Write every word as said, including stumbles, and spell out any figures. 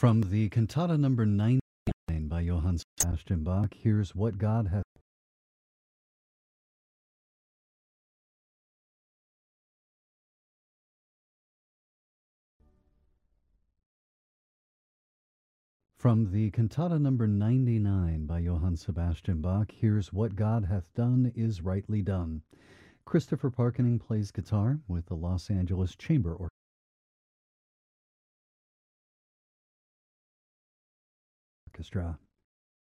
From the cantata number ninety-nine by Johann Sebastian Bach, here's What God Hath. From the cantata number ninety-nine by Johann Sebastian Bach, here's What God Hath Done Is Rightly Done. Christopher Parkening plays guitar with the Los Angeles Chamber Orchestra.